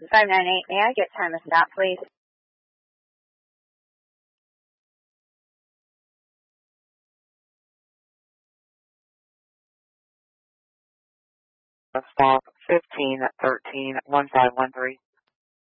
598, may I get time of stop, please? Stop 1513 1513.